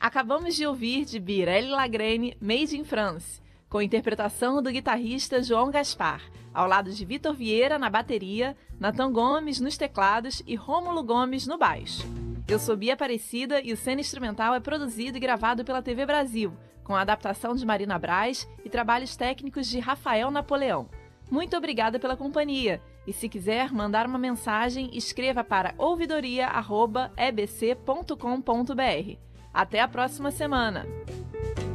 Acabamos de ouvir de Birelli Lagrene, Made in France, com interpretação do guitarrista João Gaspar, ao lado de Vitor Vieira na bateria, Natan Gomes nos teclados e Rômulo Gomes no baixo. Eu sou Bia Aparecida e o Cena Instrumental é produzido e gravado pela TV Brasil, com a adaptação de Marina Braz e trabalhos técnicos de Rafael Napoleão. Muito obrigada pela companhia! E se quiser mandar uma mensagem, escreva para ouvidoria@ebc.com.br. Até a próxima semana!